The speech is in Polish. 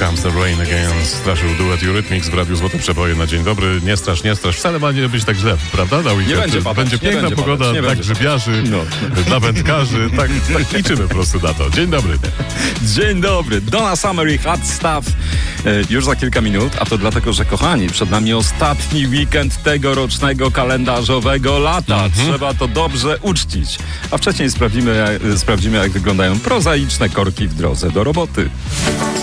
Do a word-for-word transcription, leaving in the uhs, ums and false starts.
Comes the Rain Again straszył duet Eurythmics w Radiu Złote Przeboje na dzień dobry. Nie strasz, nie strasz. Wcale ma nie być tak źle, prawda? Na weekend. Nie będzie padać, będzie piękna nie będzie pogoda padać, dla będzie grzybiarzy, no. dla wędkarzy. Tak, tak liczymy po prostu na to. Dzień dobry. Dzień dobry. Donna Summer i Hot Stuff e, już za kilka minut, a to dlatego, że kochani, przed nami ostatni weekend tegorocznego kalendarzowego lata. Mhm. Trzeba to dobrze uczcić. A wcześniej sprawdzimy, jak, sprawdzimy, jak wyglądają prozaiczne korki w drodze do roboty.